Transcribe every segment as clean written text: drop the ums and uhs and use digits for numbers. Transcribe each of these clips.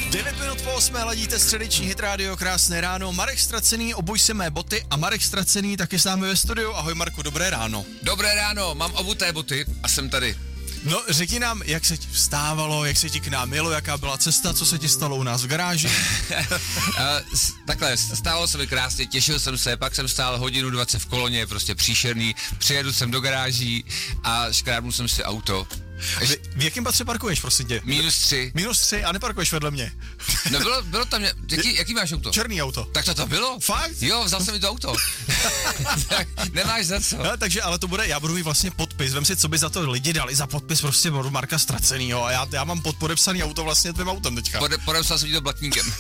9 minut po 8 ladíte středeční hit rádio, krásné ráno. Marek Ztracený, obuj si mé boty a Marek Ztracený taky s námi ve studiu. Ahoj Marku, dobré ráno. Dobré ráno, mám obuté boty a jsem tady. No, řekni nám, jak se ti vstávalo, jak se ti k nám jelo, jaká byla cesta, co se ti stalo u nás v garáži? Takhle, stávalo se mi krásně, těšil jsem se, pak jsem stál hodinu 20 v koloně, prostě příšerný, přijedu jsem do garáží a škrábnul jsem si auto. V jakém patře parkuješ, prosím tě? -3. -3 a neparkuješ vedle mě. No bylo tam, jaký máš auto? Černý auto. Tak to bylo? Fakt? Jo, vzal jsem mi to auto. Tak nemáš za co. No, takže ale to bude, já budu mít vlastně podpis, vem si, co by za to lidi dali za podpis prostě od Marka Ztracenýho a já mám podpodepsaný auto vlastně tvým autem teďka. Podepsal jsem ti to blatníkem.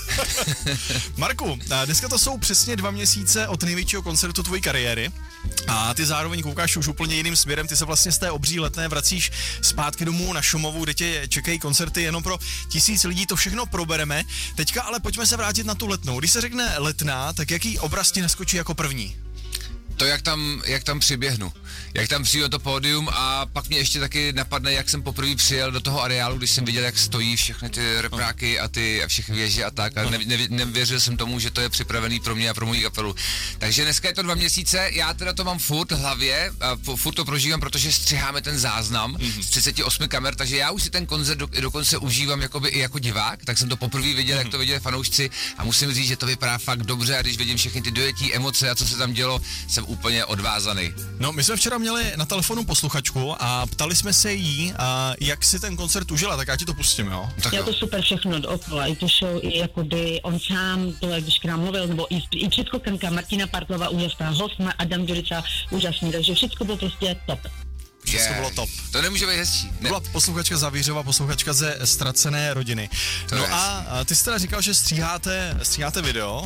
Marku, dneska to jsou přesně 2 měsíce od největšího koncertu tvojí kariéry. A ty zároveň koukáš už úplně jiným směrem, ty se vlastně z té obří Letné vracíš zpátky domů na Šumovu, kde tě čekají koncerty jenom pro 1000 lidí, to všechno probereme. Teďka ale pojďme se vrátit na tu Letnou. Když se řekne Letná, tak jaký obraz ti naskočí jako první? To, jak tam přiběhnu, jak tam přijdu to pódium a pak mě ještě taky napadne, jak jsem poprvé přijel do toho areálu, když jsem viděl, jak stojí všechny ty repráky a všechny věže a tak a nevěřil jsem tomu, že to je připravený pro mě a pro moji kapelu. Takže dneska je to 2 měsíce, já teda to mám furt v hlavě, a furt to prožívám, protože střiháme ten záznam z 38 kamer, takže já už si ten koncert dokonce užívám jakoby i jako divák, tak jsem to poprvé viděl, jak to viděli fanoušci a musím říct, že to vypadá fakt dobře a když vidím všechny ty dojetí, emoce a co se tam dělo, jsem úplně odvázaný. No, my jsme včera měli na telefonu posluchačku a ptali jsme se jí, jak si ten koncert užila, tak já ti to pustím, jo? Tak já to super všechno dookola, i to show, i jakoby on sám, to když k nám mluvil, nebo i předskokanka Martina Partlova, úžasná, host Adam Ďurica, úžasný, takže všechno bylo prostě top. Všechno bylo top. To nemůže být hezčí. To byla posluchačka Zavířova, posluchačka ze Ztracené rodiny. A ty jsi teda říkal, že stříháte video.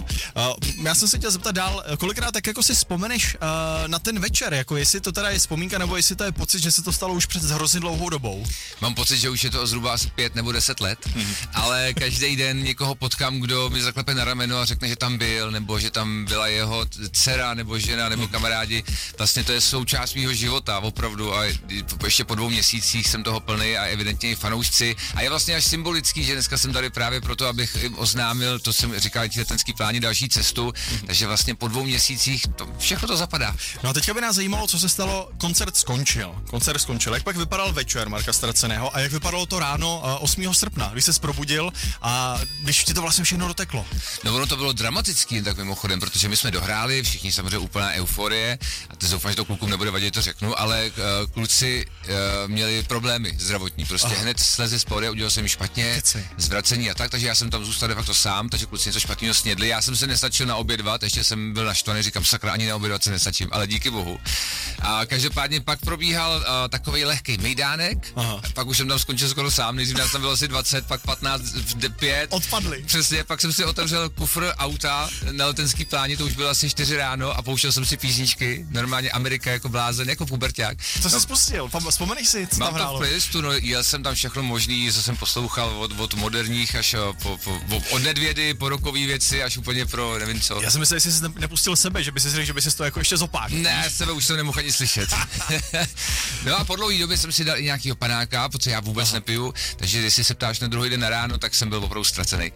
Já jsem se chtěl zeptat dál, kolikrát tak jako si vzpomeneš na ten večer, jako jestli to teda je vzpomínka, nebo jestli to je pocit, že se to stalo už před hrozně dlouhou dobou. Mám pocit, že už je to zhruba asi 5 nebo 10 let, ale každý den někoho potkám, kdo mi zaklepe na rameno a řekne, že tam byl, nebo že tam byla jeho dcera, nebo žena, nebo kamarádi. Vlastně to je součást mýho života, opravdu. A ještě po 2 měsících jsem toho plný a evidentně i fanoušci. A je vlastně až symbolický, že dneska jsem tady právě proto, abych jim oznámil, to jsem říkal, ti letenský plány, další cestu. Takže vlastně po 2 měsících všechno to zapadá. No a teďka by nás zajímalo, co se stalo, koncert skončil. Jak pak vypadal večer Marka Ztraceného a jak vypadalo to ráno 8. srpna, když se probudil a když ti to vlastně všechno doteklo? No ono to bylo dramatický, tak mimochodem, protože my jsme dohráli, všichni samozřejmě úplná euforie a teď doufám, že to klukům nebude vadit, to řeknu, ale kluci měli problémy zdravotní, prostě hned slezli z pódia, udělal jsem jim špatně, zvracení a tak, takže já jsem tam zůstal de facto sám, takže kluci něco špatného snědli, já jsem se nestačil naobědvat, ještě jsem byl naštvaný, říkám sakra, ani naobědvat se nestačím, ale díky bohu. A každopádně pak probíhal takovej lehký mejdánek, pak už jsem tam skončil skoro sám, nejdřív nás tam bylo asi 20, pak 15, 5. Odpadli. Přesně, pak jsem si otevřel kufr auta na letenský pláni, to už bylo asi 4 ráno a pouštěl jsem si písničky, normálně Amerika jako blázen, jako puberťák. Co jsi spustil? Vzpomeneš si, co tam hrálo? Mám to v playlistu, no, jel jsem tam všechno možný, co jsem poslouchal od moderních až od Nedvědy, po rokový věci, až úplně pro nevím co. Já jsem myslel, že jsi nepustil sebe, že by si řekl, že by si to jako ještě zopák. Ne, sebe už jsem nemohl ani slyšet. No a po dlouhý době jsem si dal i nějakýho panáka, protože já vůbec nepiju, takže jestli se ptáš na druhý den na ráno, tak jsem byl opravdu ztracený.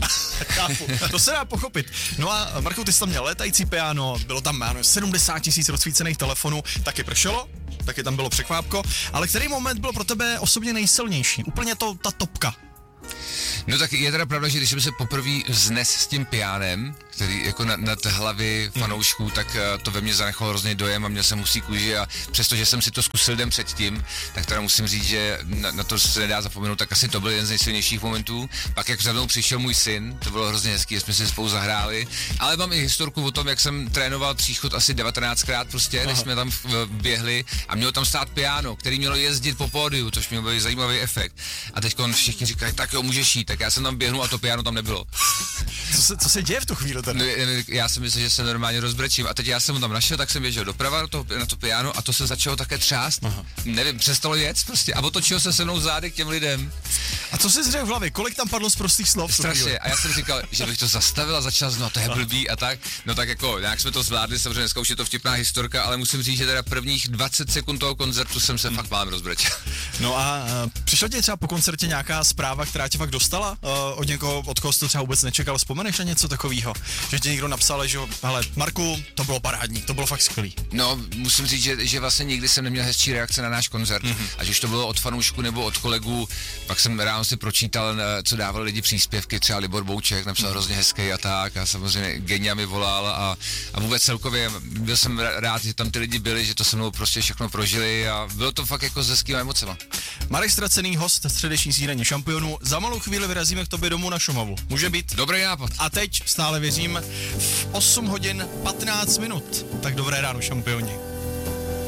To se dá pochopit. No a Marku, ty jsi tam měl létající piano, bylo tam 70 000 rozsvícených telefonů, taky pršelo, taky tam bylo překvápko, ale který moment byl pro tebe osobně nejsilnější? Úplně ta topka. No tak je teda pravda, že když jsem se poprvé vznes s tím pianem, který jako nad hlavy fanoušků, tak to ve mně zanechalo hrozný dojem a měl jsem husí kůži a přestože jsem si to zkusil den předtím, tak teda musím říct, že na to se nedá zapomenout, tak asi to byl jeden z nejsilnějších momentů. Pak jak za mnou přišel můj syn, to bylo hrozně hezký, jsme si spolu zahráli, ale mám i historku o tom, jak jsem trénoval příchod asi 19krát prostě, než jsme tam běhli a mělo tam stát piano, který mělo jezdit po pódiu, což měl byl zajímavý efekt. A teď všichni říkají, tak jo, můžeš jít, tak já jsem tam běhnul a to piano tam nebylo. Co se děje v tu chvíli tady? No, já jsem myslel, že se normálně rozbrečím a teď já jsem ho tam našel, tak jsem běžel doprava na to piano a to se začalo také třást. Nevím, přestalo jet prostě a otočil se mnou zády k těm lidem. A co jsi řekl v hlavě? Kolik tam padlo z prostých slov? Strašně. A já jsem říkal, že bych to zastavil a začal no to je blbý a tak. No tak jako, nějak jsme to zvládli, samozřejmě dneska už je to vtipná historka, ale musím říct, že teda prvních 20 sekund toho koncertu jsem se fakt málem rozbrečel. No a přišla ti třeba po koncertě nějaká zpráva, která tě fakt dostala od někoho, od koho jsi to třeba vůbec nečekal? Vzpomeneš na něco takového? Že ti někdo napsal, že hele, Marku, to bylo parádní, to bylo fakt skvělý. No, musím říct, že vlastně nikdy jsem neměl hezčí reakce na náš koncert. Ať už to bylo od fanoušků nebo od kolegů, pak jsem ráno si pročítal, co dávali lidi příspěvky, třeba Libor Bouček napsal hrozně hezký a tak, a samozřejmě Genia mi volal a vůbec celkově byl jsem rád, že tam ty lidi byli, že to se mnou prostě všechno prožili a bylo to fakt jako s hezkýma emocema. Marek Ztracený, host středeční snídaně šampionů. Za malou chvíli vyrazíme k tobě domů na Šumavu. Může být? Dobrý nápad. A teď stále věřím v 8 hodin 15 minut. Tak dobré ráno, šampioni.